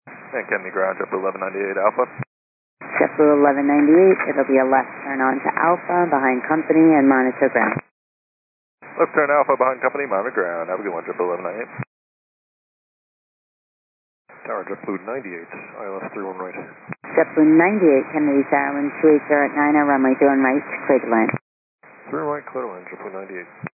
And Kennedy Ground, JetBlue 1198 Alpha. JetBlue 1198, it'll be a left turn on to Alpha, behind company, and monitor ground. Left turn Alpha, behind company, monitor ground. Have a good one, JetBlue 1198. Tower, JetBlue 98, ILS 31 right. JetBlue 98, Kennedy Tower, 28 at 9, runway 21 right, clear to land. 3 right, clear to land, JetBlue 98.